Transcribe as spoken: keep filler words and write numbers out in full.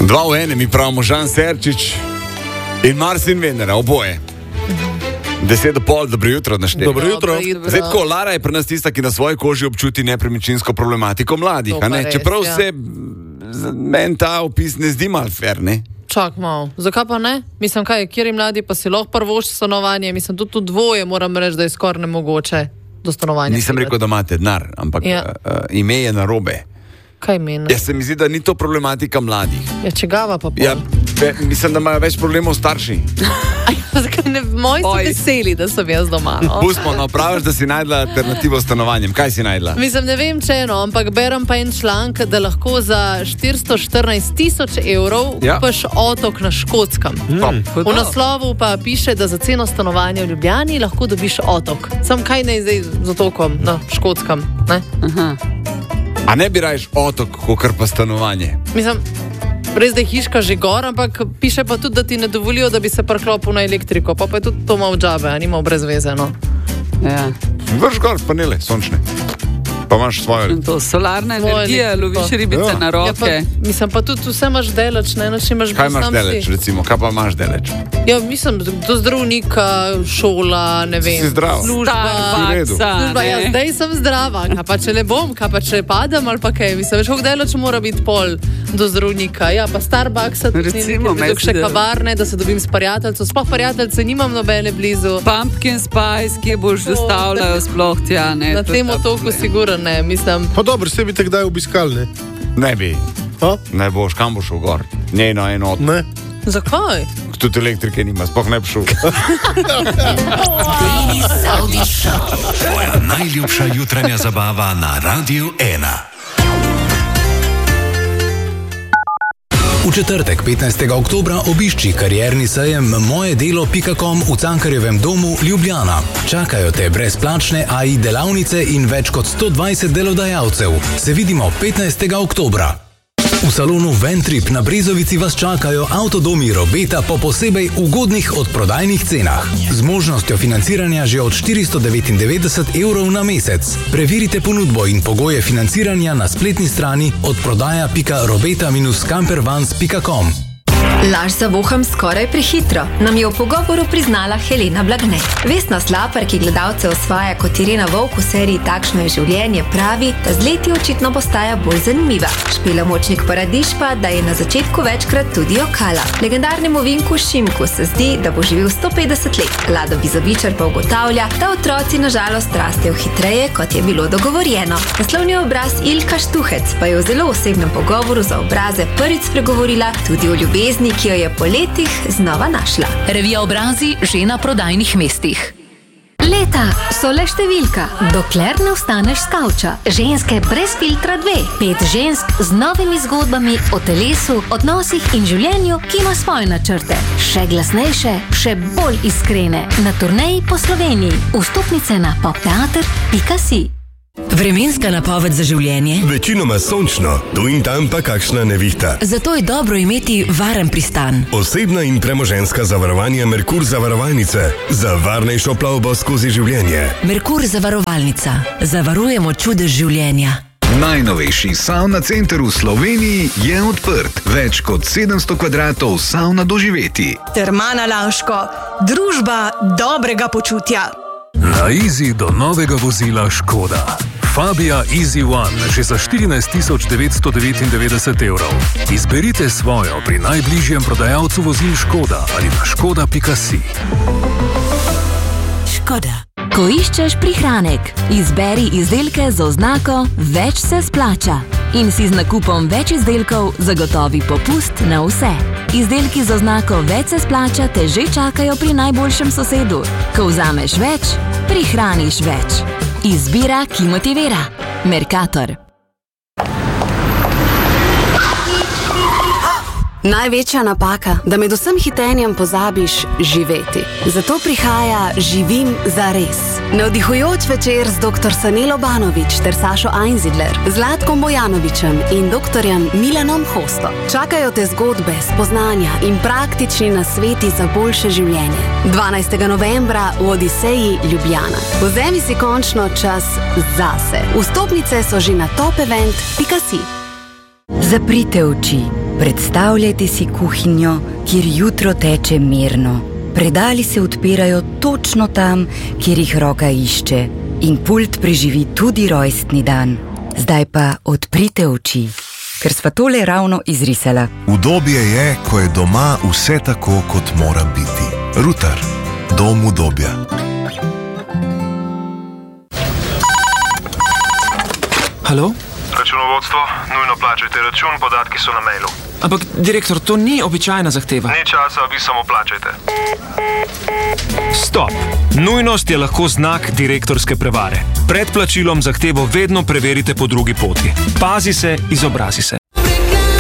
Dva v ene, mi pravimo Žan Serčič in Marcin Venera, oboje. Deset do pol, dobro jutro, našli. Dobro jutro. Zdaj tako, Lara je pri nas tista, ki na svoji koži občuti nepremičninsko problematiko mladih, a ne? Res, Čeprav ja. se meni ta opis ne zdi mal fair, ne? Čak malo. Zakaj pa ne? Mislim, kaj, kjeri mladi pa si lahko prvošči stanovanje, mislim, tudi tu dvoje moram reči, da je skoraj nemogoče do stanovanja. Nisem rekel, da imate denar, ampak Ja. uh, ime je narobe. Kaj meni? Jaz se mi zdi, da ni to problematika mladih. Ja, čegava pa pol. Ja, be, mislim, da imajo več problemov starši. Zakaj ne, moji so veseli, da sem jaz doma. No? Pustimo, no, praviš, da si najdla alternativo s stanovanjem. Kaj si najdla? Mislim, ne vem če eno, ampak berem pa en članek, da lahko za štiristo štirinajst tisoč evrov Ja. kupiš otok na Škotskem. Mm. V naslovu pa piše, da za ceno stanovanja v Ljubljani lahko dobiš otok. Sam kaj naj zdaj z otokom na Škotskem? Ne? A ne bi rajš otok, kakor pa stanovanje? Mislim, res da je hiška že gor, ampak piše pa tudi, da ti ne dovolijo, da bi se preklopil na elektriko. Pa, pa je tudi to malo džabe, a nima brez veze. No? Ja. Vrš gor panele, sončne. Pa imaš svojo. In to solarna Svojo energija, elektriko. loviš ribice Ja. na Ja, roke. pa, mislim, pa tudi vse imaš deleč, ne enoč imaš Kaj brez imaš sam deleč, si. recimo? Kaj pa imaš deleč? Ja, mislim, do zdravnika, šola, ne vem. Si zdrav. Služba. Starbucksa, Služba, ja, ne. zdaj sem zdrava, kaj pa če ne bom, kaj pa če padem ali pa kaj. Mislim, veš, koliko deleč mora biti pol do zdravnika. Ja, pa Starbucksa, tudi Recimo, ne, še meni se- kavarne, da se dobim s prijateljco. Sploh prijateljce nimam nobene blizu. Pumpkin spice, kje boš dostavljal sploh tja, ne? Na To je tem ta otoku problem. sigurno ne, mislim. Pa dobro, se bi te kdaj obiskali, ne? Ne bi. Ha? Ne boš, kam boš šel gor? Njeno enot. Ne? Zakaj? Tudi elektrike nima, sploh ne bi šel. Tvoja najljubša jutranja zabava na Radiu ena. V četrtek, petnajstega oktobra, obišči karierni sejem mojedelo pika com v Cankarjevem domu Ljubljana. Čakajo te brezplačne A I delavnice in več kot sto dvajset delodajalcev. Se vidimo petnajstega oktobra. V salonu Ventrip na Brezovici vas čakajo avtodomi Robeta po posebej ugodnih odprodajnih cenah. Z možnostjo financiranja že od štiristo devetindevetdeset evrov na mesec. Preverite ponudbo in pogoje financiranja na spletni strani odprodaja pika robeta dash campervans pika com. Laž zavoham skoraj prehitro, nam je v pogovoru priznala Helena Blagne. Vesna Slapar, ki gledalce osvaja kot Irena Vovk v seriji Takšno je življenje, pravi, da z leti očitno postaja bolj zanimiva. Špela Močnik Paradiž pa, da je na začetku večkrat tudi jokala. Legendarnemu Vinku Šimku se zdi, da bo živel sto petdeset let. Lado Bizovičar pa ugotavlja, da otroci na žalost rastejo hitreje, kot je bilo dogovorjeno. Naslovni obraz Ilka Štuhec pa je v zelo osebnem pogovoru za obraze prvič spregovorila tudi o ljubezni, ki jo je po letih znova našla. Revija Obrazi že na prodajnih mestih. Leta so le številka, dokler ne vstaneš s kavča. Ženske brez filtra dve. Pet žensk z novimi zgodbami o telesu, odnosih in življenju, ki ima svoje načrte. Še glasnejše, še bolj iskrene. Na turneji po Sloveniji. Vstopnice na popteater pika si. Vremenska napoved za življenje. Večinoma sončno, tu in tam pa kakšna nevihta. Zato je dobro imeti varen pristan. Osebna in premoženjska zavarovanja Merkur zavarovalnice. Za varnejšo plovbo skozi življenje. Merkur zavarovalnica. Zavarujemo čudež življenja. Najnovejši savna center v Sloveniji je odprt. Več kot sedemsto kvadratov savna doživeti. Termana Laško, družba dobrega počutja. Na Easy do novega vozila Škoda. Fabia Easy One že za štirinajst tisoč devetsto devetindevetdeset evrov. Izberite svojo pri najbližjem prodajalcu vozil Škoda ali na škoda pika si. Škoda. Ko iščeš prihranek, izberi izdelke z oznako Več se splača in si z nakupom več izdelkov zagotovi popust na vse. Izdelki z oznako Več se splača te že čakajo pri najboljšem sosedu. Ko vzameš več, prihraniš več. Izbira, ki motivira. Mercator. Največja napaka, da med vsem hitenjem pozabiš živeti. Zato prihaja Živim za res. Navdihujoč večer z doktor Sanelo Banović ter Sašo Einzidler, Zlatkom Bojanovićem in doktorjem Milanom Hosto. Čakajo te zgodbe, spoznanja in praktični nasveti za boljše življenje. dvanajstega novembra v Odiseji Ljubljana. Vzemi si končno čas zase. Vstopnice so že na top event pika si. Zaprite oči. Predstavljajte si kuhinjo, kjer jutro teče mirno. Predali se odpirajo točno tam, kjer jih roka išče. In pult preživi tudi rojstni dan. Zdaj pa odprite oči, ker sva tole ravno izrisala. Udobje je, ko je doma vse tako, kot mora biti. Rutar. Dom udobja. Halo? Računovodstvo, nujno plačajte račun, podatki so na mailu. Ampak, direktor, to ni običajna zahteva. Ni časa, vi samo plačajte. Stop! Nujnost je lahko znak direktorske prevare. Pred plačilom zahtevo vedno preverite po drugi poti. Pazi se, izobrazi se.